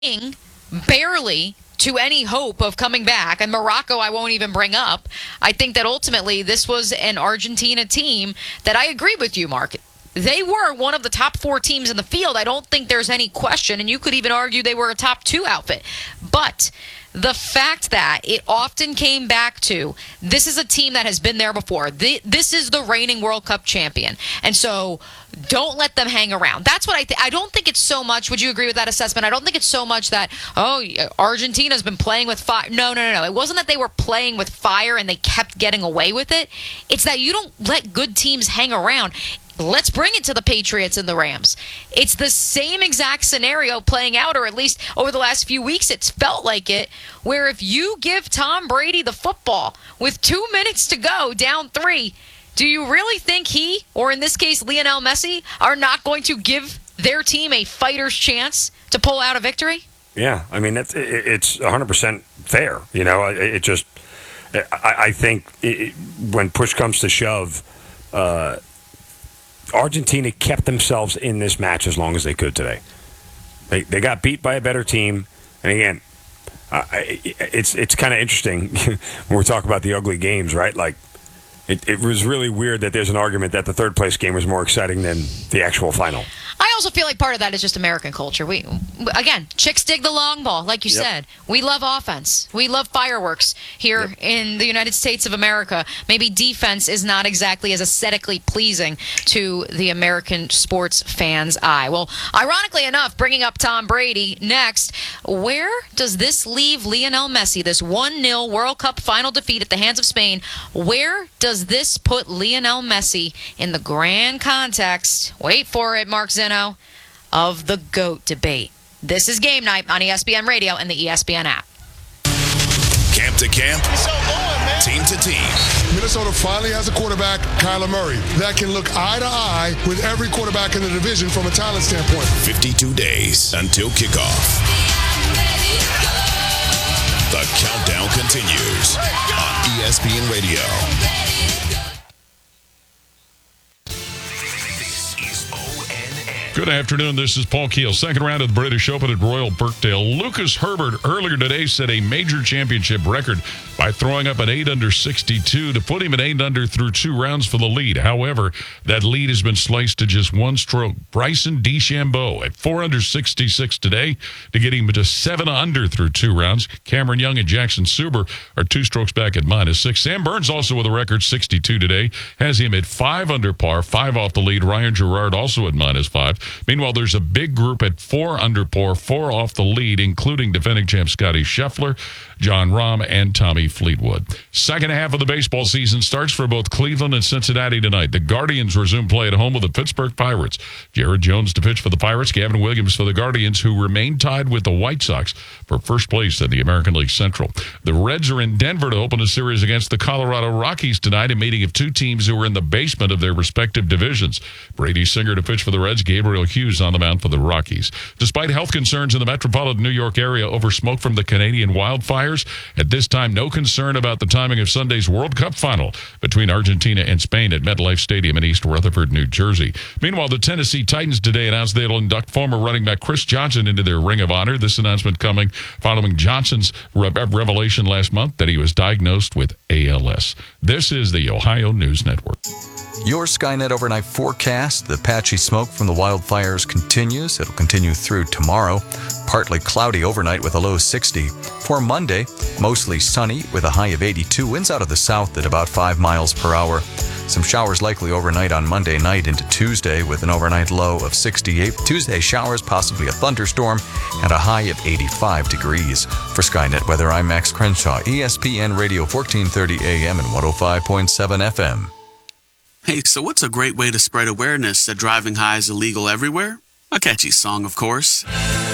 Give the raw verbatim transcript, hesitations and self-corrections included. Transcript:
barely to any hope of coming back. And Morocco, I won't even bring up. I think that ultimately this was an Argentina team that I agree with you, Mark. They were one of the top four teams in the field. I don't think there's any question, and you could even argue they were a top two outfit. But the fact that it often came back to, this is a team that has been there before. This is the reigning World Cup champion. And so don't let them hang around. That's what I think. I don't think it's so much, would you agree with that assessment? I don't think it's so much that, oh, Argentina's been playing with fire. No, no, no, no. It wasn't that they were playing with fire and they kept getting away with it. It's that you don't let good teams hang around. Let's bring it to the Patriots and the Rams. It's the same exact scenario playing out, or at least over the last few weeks it's felt like it, where if you give Tom Brady the football with two minutes to go, down three, do you really think he, or in this case Lionel Messi, are not going to give their team a fighter's chance to pull out a victory? Yeah, I mean, it's, it's one hundred percent fair. You know, it just, I, I think it, when push comes to shove, uh, Argentina kept themselves in this match as long as they could today. They they got beat by a better team, and again, uh, it's it's kind of interesting when we talk about the ugly games, right? Like, it, it was really weird that there's an argument that the third place game was more exciting than the actual final. I also feel like part of that is just American culture. We, again, chicks dig the long ball, like you yep. said. We love offense. We love fireworks here yep. in the United States of America. Maybe defense is not exactly as aesthetically pleasing to the American sports fan's eye. Well, ironically enough, bringing up Tom Brady next, where does this leave Lionel Messi, this one nil World Cup final defeat at the hands of Spain? Where does this put Lionel Messi in the grand context? Wait for it, Mark Zeno. Of the GOAT debate. This is Game Night on E S P N Radio and the E S P N app. Camp to camp, so on, team to team. Minnesota finally has a quarterback, Kyler Murray, that can look eye to eye with every quarterback in the division from a talent standpoint. fifty-two days until kickoff. The countdown continues on E S P N Radio. Good afternoon. This is Paul Keel. Second round of the British Open at Royal Birkdale. Lucas Herbert earlier today set a major championship record by throwing up an eight under sixty-two to put him at eight under through two rounds for the lead. However, that lead has been sliced to just one stroke. Bryson DeChambeau at four under sixty-six today to get him to seven under through two rounds. Cameron Young and Jackson Suber are two strokes back at minus six. Sam Burns also with a record sixty-two today has him at five under par, five off the lead. Ryan Gerard also at minus five. Meanwhile, there's a big group at four under par, four off the lead, including defending champ Scotty Scheffler, John Rahm, and Tommy Fleetwood. Second half of the baseball season starts for both Cleveland and Cincinnati tonight. The Guardians resume play at home with the Pittsburgh Pirates. Jared Jones to pitch for the Pirates, Gavin Williams for the Guardians, who remain tied with the White Sox for first place in the American League Central. The Reds are in Denver to open a series against the Colorado Rockies tonight, a meeting of two teams who are in the basement of their respective divisions. Brady Singer to pitch for the Reds, Gabriel Hughes on the mound for the Rockies. Despite health concerns in the metropolitan New York area over smoke from the Canadian wildfires, at this time, no concern about the timing of Sunday's World Cup final between Argentina and Spain at MetLife Stadium in East Rutherford, New Jersey. Meanwhile, the Tennessee Titans today announced they'll induct former running back Chris Johnson into their Ring of Honor. This announcement coming following Johnson's re- revelation last month that he was diagnosed with A L S. This is the Ohio News Network. Your Skynet overnight forecast. The patchy smoke from the wildfires continues. It'll continue through tomorrow. Partly cloudy overnight with a low sixty. For Monday, mostly sunny with a high of eighty-two. Winds out of the south at about five miles per hour. Some showers likely overnight on Monday night into Tuesday with an overnight low of sixty-eight. Tuesday showers, possibly a thunderstorm, and a high of eighty-five degrees. For Skynet Weather, I'm Max Crenshaw, E S P N Radio, fourteen thirty A M and one oh five point seven F M. Hey, so what's a great way to spread awareness that driving high is illegal everywhere? A catchy song, of course.